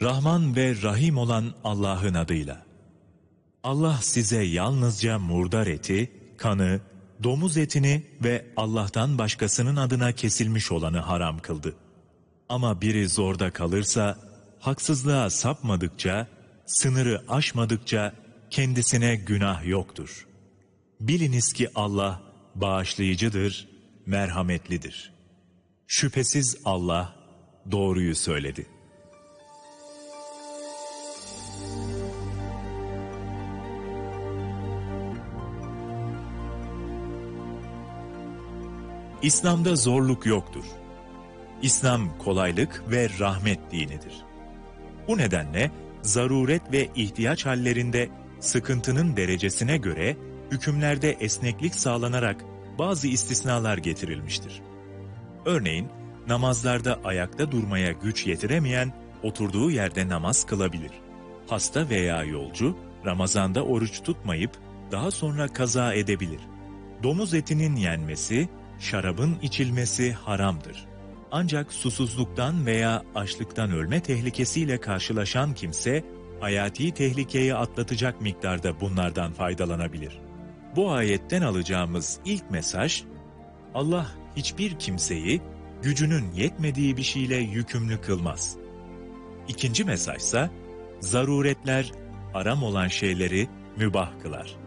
Rahman ve Rahim olan Allah'ın adıyla. Allah size yalnızca murdar eti, kanı, domuz etini ve Allah'tan başkasının adına kesilmiş olanı haram kıldı. Ama biri zorda kalırsa, haksızlığa sapmadıkça, sınırı aşmadıkça kendisine günah yoktur. Biliniz ki Allah bağışlayıcıdır, merhametlidir. Şüphesiz Allah doğruyu söyledi. İslam'da zorluk yoktur. İslam kolaylık ve rahmet dinidir. Bu nedenle zaruret ve ihtiyaç hallerinde sıkıntının derecesine göre hükümlerde esneklik sağlanarak bazı istisnalar getirilmiştir. Örneğin namazlarda ayakta durmaya güç yetiremeyen oturduğu yerde namaz kılabilir. Hasta veya yolcu Ramazan'da oruç tutmayıp daha sonra kaza edebilir. Domuz etinin yenmesi, şarabın içilmesi haramdır. Ancak susuzluktan veya açlıktan ölme tehlikesiyle karşılaşan kimse, hayati tehlikeyi atlatacak miktarda bunlardan faydalanabilir. Bu ayetten alacağımız ilk mesaj, Allah hiçbir kimseyi gücünün yetmediği bir şeyle yükümlü kılmaz. İkinci mesajsa, zaruretler haram olan şeyleri mübah kılar.